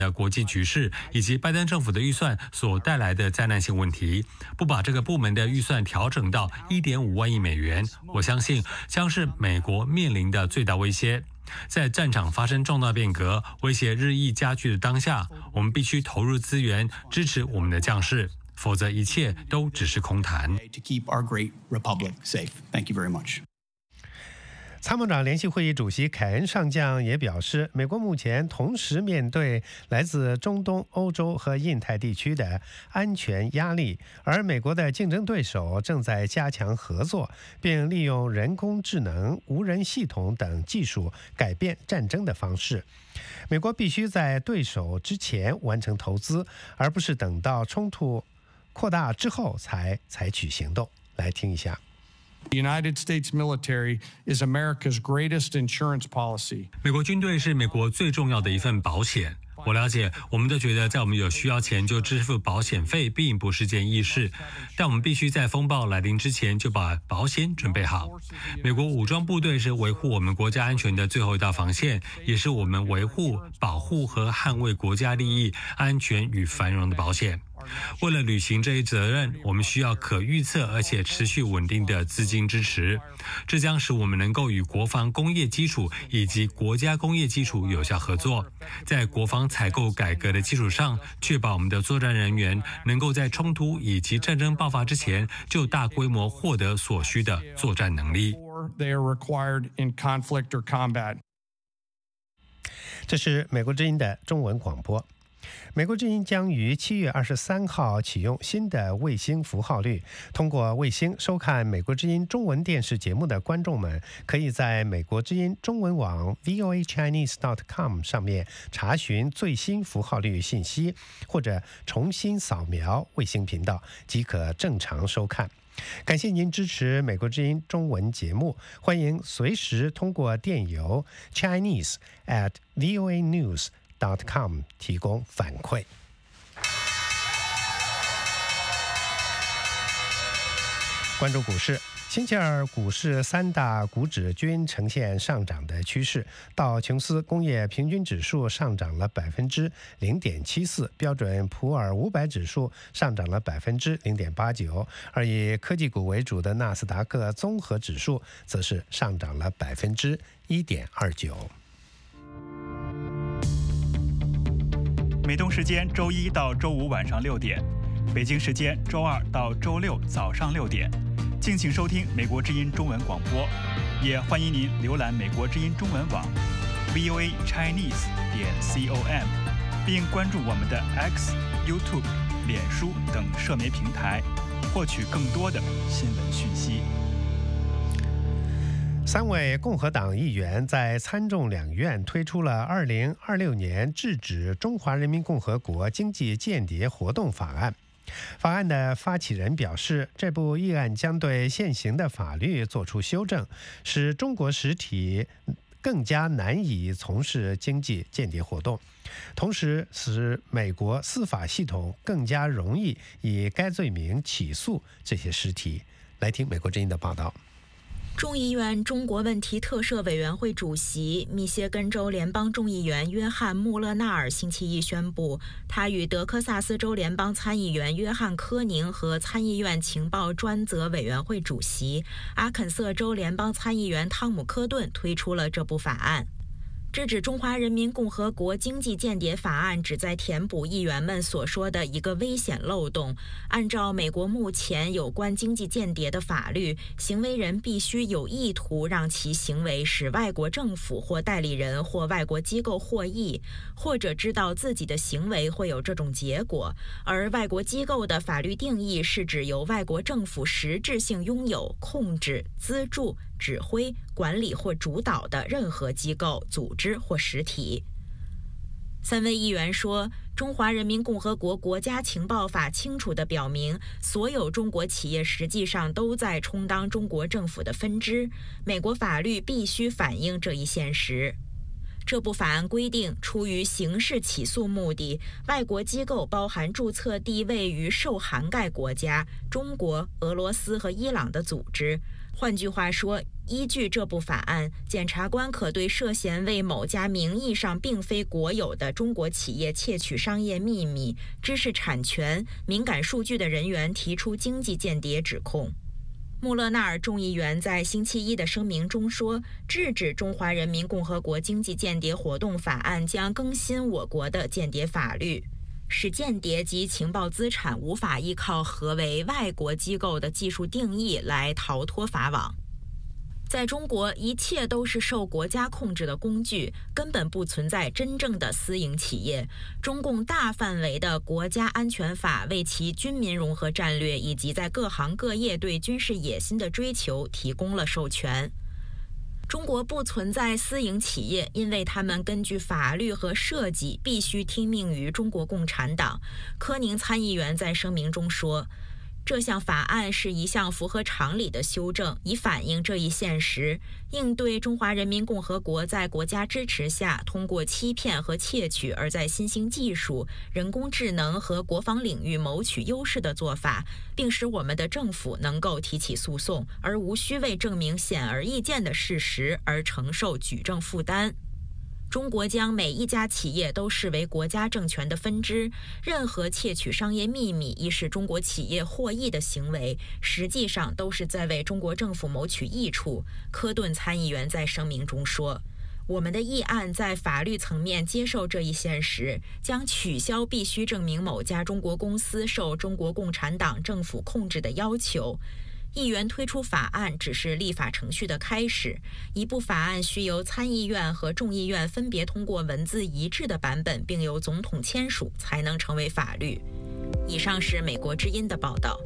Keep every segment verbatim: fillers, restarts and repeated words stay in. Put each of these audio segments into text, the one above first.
的国际局势以及拜登政府的预算所带来的灾难性问题，不把这个部门的预算调整到 一点五万亿美元，我相信将是美国面临的最大威胁。在战场发生重大变革、威胁日益加剧的当下，我们必须投入资源支持我们的将士，否则一切都只是空谈。 参谋长联席会议主席凯恩上将也表示，美国目前同时面对来自中东、欧洲和印太地区的安全压力，而美国的竞争对手正在加强合作，并利用人工智能、无人系统等技术改变战争的方式。美国必须在对手之前完成投资，而不是等到冲突扩大之后才采取行动。来听一下。 The United States military is America's greatest insurance policy. 美国军队是美国最重要的一份保险。我了解，我们都觉得在我们有需要前就支付保险费并不是件易事，但我们必须在风暴来临之前就把保险准备好。美国武装部队是维护我们国家安全的最后一道防线，也是我们维护、保护和捍卫国家利益、安全与繁荣的保险。为了履行这一责任，我们需要可预测而且持续稳定的资金支持，这将使我们能够与国防工业基础以及国家工业基础有效合作，在国防采购改革的基础上，确保我们的作战人员能够在冲突以及战争爆发之前就大规模获得所需的作战能力。 这是美国之音的中文广播。美国之音将于七月二十三号启用新的卫星符号率，通过卫星收看美国之音中文电视节目的观众们，可以在美国之音中文网 v o a chinese dot com 上面查询最新符号率信息，或者重新扫描卫星频道即可正常收看。感谢您支持美国之音中文节目，欢迎随时通过电邮 chinese at v o a news dot com 提供反馈。关注股市，星期二股市三大股指均呈现上涨的趋势，道琼斯工业平均指数上涨了百分之零点七四，标准普尔五百指数上涨了百分之零点八九，而以科技股为主的纳斯达克综合指数则是上涨了百分之一点二九。 美东时间周一到周五晚上六点，北京时间周二到周六早上六点，敬请收听美国之音中文广播，也欢迎您浏览美国之音中文网 v o a chinese 点 com， 并关注我们的 X、YouTube、脸书等社媒平台，获取更多的新闻讯息。 三位共和党议员在参众两院推出了二零二六年制止中华人民共和国经济间谍活动法案。法案的发起人表示，这部议案将对现行的法律做出修正，使中国实体更加难以从事经济间谍活动，同时使美国司法系统更加容易以该罪名起诉这些实体。来听美国之音的报道。 众议院中国问题特设委员会主席、密歇根州联邦众议员约翰·穆勒纳尔星期一宣布，他与德克萨斯州联邦参议员约翰·科宁和参议院情报专责委员会主席、阿肯色州联邦参议员汤姆·科顿推出了这部法案。制止中华人民共和国经济间谍法案旨在填补议员们所说的一个危险漏洞。按照美国目前有关经济间谍的法律，行为人必须有意图让其行为使外国政府或代理人或外国机构获益，或者知道自己的行为会有这种结果。而外国机构的法律定义是指由外国政府实质性拥有、控制、资助、指挥、管理或主导的任何机构、组织或实体。三位议员说，中华人民共和国国家情报法清楚地表明，所有中国企业实际上都在充当中国政府的分支，美国法律必须反映这一现实。 这部法案规定，出于刑事起诉目的，外国机构包含注册地位于受涵盖国家中国、俄罗斯和伊朗的组织。换句话说，依据这部法案，检察官可对涉嫌为某家名义上并非国有的中国企业窃取商业秘密、知识产权、敏感数据的人员提出经济间谍指控。穆勒纳尔众议员在星期一的声明中说，制止中华人民共和国经济间谍活动法案将更新我国的间谍法律，使间谍及情报资产无法依靠何为外国机构的技术定义来逃脱法网。在中国，一切都是受国家控制的工具，根本不存在真正的私营企业。中共大范围的国家安全法为其军民融合战略以及在各行各业对军事野心的追求提供了授权。中国不存在私营企业，因为他们根据法律和设计必须听命于中国共产党。柯宁参议员在声明中说，这项法案是一项符合常理的修正，以反映这一现实，应对中华人民共和国在国家支持下通过欺骗和窃取而在新兴技术、人工智能和国防领域谋取优势的做法，并使我们的政府能够提起诉讼，而无需为证明显而易见的事实而承受举证负担。中国将每一家企业都视为国家政权的分支，任何窃取商业秘密以使中国企业获益的行为，实际上都是在为中国政府谋取益处。科顿参议员在声明中说，我们的议案在法律层面接受这一现实，将取消必须证明某家中国公司受中国共产党政府控制的要求。议员推出法案只是立法程序的开始，一部法案需由参议院和众议院分别通过文字一致的版本，并由总统签署，才能成为法律。以上是美国之音的报道。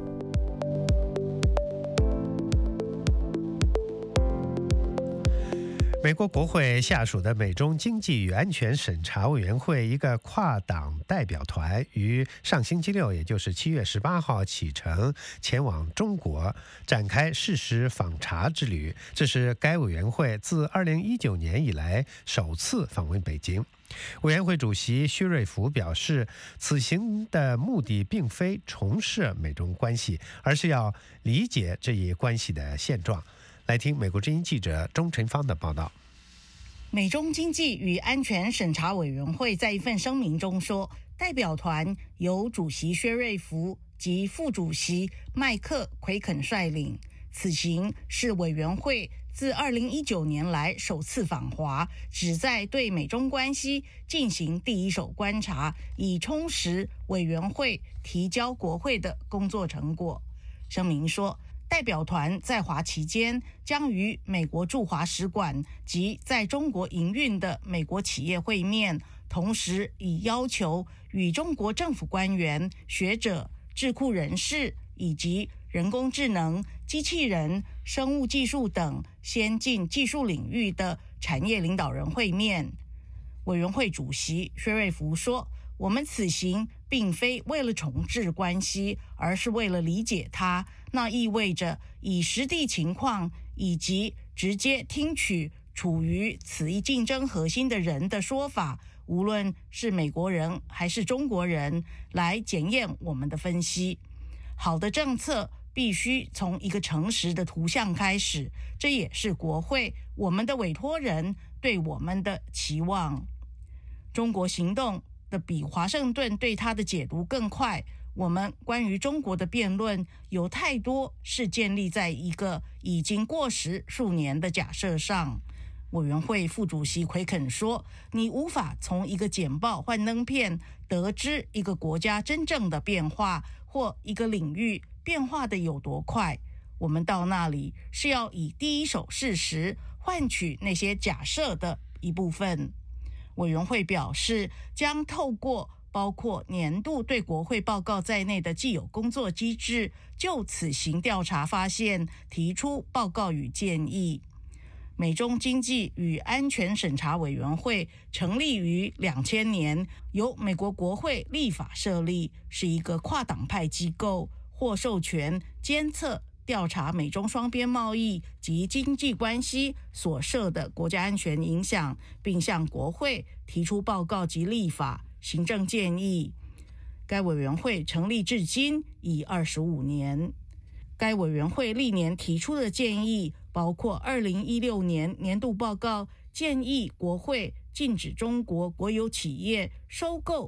美国国会下属的美中经济与安全审查委员会一个跨党代表团于上星期六，也就是七月十八号启程前往中国，展开事实访查之旅。这是该委员会自二零一九年以来首次访问北京。委员会主席薛瑞福表示，此行的目的并非重设美中关系，而是要理解这一关系的现状。来听美国之音记者钟晨芳的报道。 美中经济与安全审查委员会在一份声明中说，代表团由主席薛瑞福及副主席麦克奎肯率领。此行是委员会自二零一九年来首次访华，旨在对美中关系进行第一手观察，以充实委员会提交国会的工作成果。声明说，代表团在华期间将与美国驻华使馆及在中国营运的美国企业会面，同时已要求与中国政府官员、学者、智库人士以及人工智能、机器人、生物技术等先进技术领域的产业领导人会面。委员会主席薛瑞福说，我们此行并非为了重置关系，而是为了理解它。那意味着以实地情况以及直接听取处于此一竞争核心的人的说法，无论是美国人还是中国人，来检验我们的分析。好的政策必须从一个诚实的图像开始，这也是国会我们的委托人对我们的期望。中国行动的比华盛顿对它的解读更快。我们关于中国的辩论有太多是建立在一个已经过时数年的假设上。委员会副主席奎肯说，你无法从一个简报幻灯片得知一个国家真正的变化，或一个领域变化的有多快。我们到那里是要以第一手事实换取那些假设的一部分。委员会表示，将透过包括年度对国会报告在内的既有工作机制，就此行调查发现提出报告与建议。美中经济与安全审查委员会成立于两千年，由美国国会立法设立，是一个跨党派机构，获授权监测、 调查美中双边贸易及经济关系所涉的国家安全影响，并向国会提出报告及立法、行政建议。该委员会成立至今已二十五年。该委员会历年提出的建议包括二零一六年年度报告，建议国会禁止中国国有企业收购